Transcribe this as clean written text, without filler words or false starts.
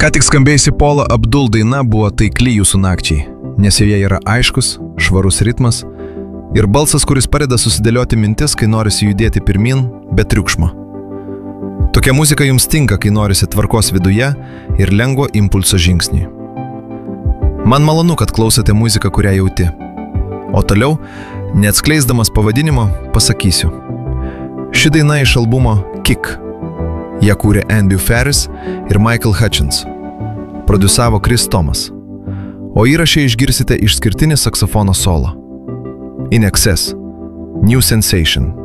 Ką tik skambėjusi Paula Abdul daina buvo taikli jūsų nakčiai, nes joje yra aiškus, švarus ritmas ir balsas, kuris padeda susidėlioti mintis, kai norisi judėti pirmin, be triukšmo. Tokia muzika jums tinka, kai norisi tvarkos viduje ir lengvo impulso žingsnį. Man malonu, kad klausote muziką, kurią jauti. O toliau, neatskleisdamas pavadinimo, pasakysiu. Ši daina iš albumo Kick. Ją kūrė Andrew Ferris ir Michael Hutchins. Produsavo Chris Thomas. O įraše išgirsite išskirtinį saksofono solo. In Excess. New Sensation.